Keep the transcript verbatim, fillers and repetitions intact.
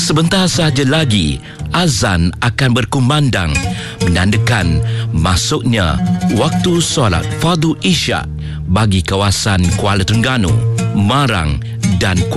Sebentar sahaja lagi azan akan berkumandang menandakan masuknya waktu solat fardu isyak bagi kawasan Kuala Terengganu, Marang dan Kuala